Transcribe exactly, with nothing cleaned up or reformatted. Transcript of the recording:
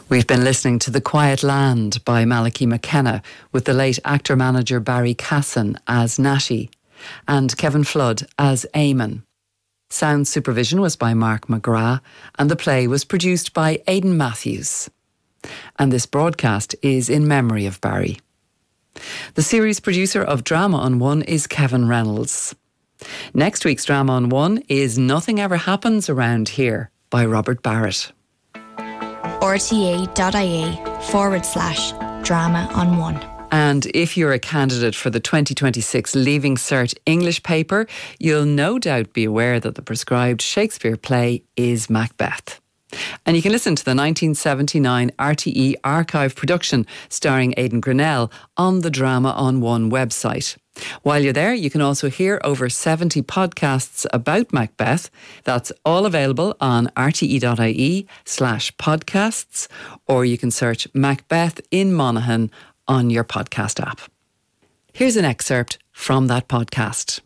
We've been listening to The Quiet Land by Malachi McKenna with the late actor-manager Barry Casson as Natty and Kevin Flood as Eamon. Sound supervision was by Mark McGrath and the play was produced by Aidan Matthews. And this broadcast is in memory of Barry. The series producer of Drama on One is Kevin Reynolds. Next week's Drama on One is Nothing Ever Happens Around Here by Robert Barrett. rte.ie forward slash drama on one. And if you're a candidate for the twenty twenty-six Leaving Cert English paper, you'll no doubt be aware that the prescribed Shakespeare play is Macbeth. And you can listen to the nineteen seventy-nine R T E archive production starring Aidan Grinnell on the Drama on One website. While you're there, you can also hear over seventy podcasts about Macbeth. That's all available on rte.ie slash podcasts, or you can search Macbeth in Monaghan on your podcast app. Here's an excerpt from that podcast.